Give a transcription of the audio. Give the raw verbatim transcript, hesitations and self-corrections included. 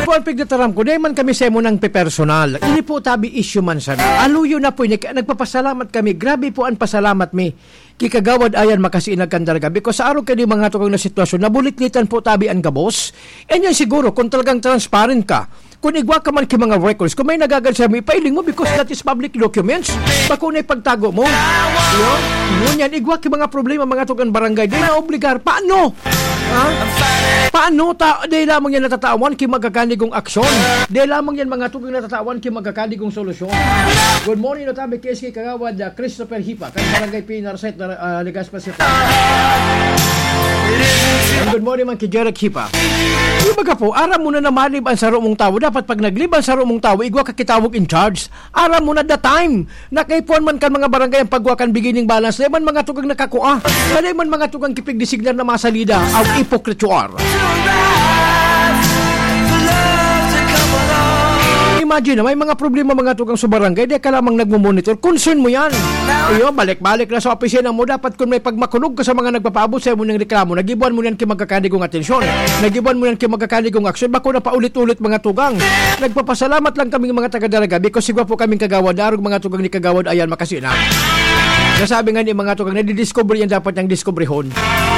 po ang pigdataram ko, dahil man kami sa mo ng pepersonal. Ini po tabi issue man sana. Aluyo na po, nagpapasalamat kami. Grabe po ang pasalamat mi. Kikagawad ayan makasinag kan talaga. Because sa araw kayo mga tukang na sitwasyon, nabulit-litan po tabi ang gabos. And yan siguro, kung talagang transparent ka, kung igwa ka man ki mga records, kung may nagagal sa mo, ipailing mo because that is public documents. Bako na ipagtago mo. Yun, ngunyan, igwa ki mga problema mga tugan barangay, di na obligar. Paano? Ha? Paano? Ta di lamang yan natatawan ki magkakanigong aksyon. Di lamang yan mga tugang natatawan ki magkakanigong solusyon. Good morning, Notabe K S K Kagawad, uh, Christopher Hipa, kan barangay Pinarset na uh, Legazpi City. Good morning man ki Jeric Hipa. Di ba ka po, aram mo na namalib ang saro mong tao. Dapat pag nagliban sa rumong tao, igwa ka kitawag in charge. Aram mo na the time. Nakaipuan man kan mga barangay ang pagwakan beginning balance. Dahil man mga tugang nakakua. Dahil man mga tugang kipig disignar na mga salida. Ang ipokrituar. Imagine, may mga problema mga tugang sa barangay, di ka lamang nagmumonitor. Concern mo yan. Iyo, balik-balik na sa opisina mo. Dapat kung may pagmakulog ka sa mga nagpapaabot sa mo ng reklamo, nagibuan mo yan kay magkakaligong atensyon. Nagibuan mo yan kay magkakaligong aksyon. Bako na paulit-ulit mga tugang. Nagpapasalamat lang kaming mga taga-daraga because sigwa po kaming kagawad. Darog mga tugang ni kagawad ayan makasina. Nasabi nga ni mga tugang, nadidiscover yan dapat niyang discoverihon.